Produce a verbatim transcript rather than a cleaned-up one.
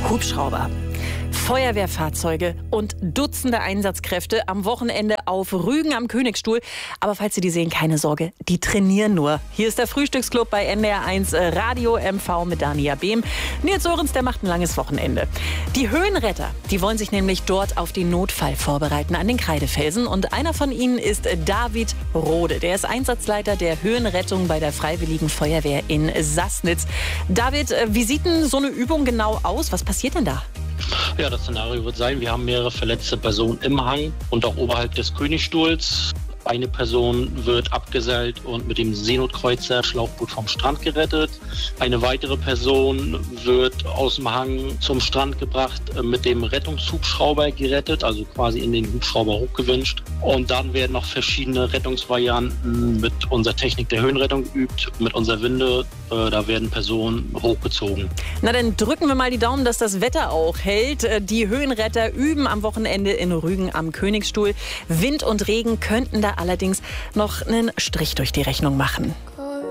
Hubschrauber, Feuerwehrfahrzeuge und Dutzende Einsatzkräfte am Wochenende auf Rügen am Königsstuhl. Aber falls Sie die sehen, keine Sorge, die trainieren nur. Hier ist der Frühstücksclub bei N D R eins Radio M V mit Dania Behm. Nils Ohrens, der macht ein langes Wochenende. Die Höhenretter, die wollen sich nämlich dort auf den Notfall vorbereiten an den Kreidefelsen. Und einer von ihnen ist David Rode. Der ist Einsatzleiter der Höhenrettung bei der Freiwilligen Feuerwehr in Sassnitz. David, wie sieht denn so eine Übung genau aus? Was passiert denn da? Ja, das Szenario wird sein, wir haben mehrere verletzte Personen im Hang und auch oberhalb des Königstuhls. Eine Person wird abgeseilt und mit dem Seenotkreuzer Schlauchboot vom Strand gerettet. Eine weitere Person wird aus dem Hang zum Strand gebracht, mit dem Rettungshubschrauber gerettet, also quasi in den Hubschrauber hochgewünscht. Und dann werden noch verschiedene Rettungsvarianten mit unserer Technik der Höhenrettung geübt, mit unserer Winde. Äh, da werden Personen hochgezogen. Na, dann drücken wir mal die Daumen, dass das Wetter auch hält. Die Höhenretter üben am Wochenende in Rügen am Königsstuhl. Wind und Regen könnten da allerdings noch einen Strich durch die Rechnung machen.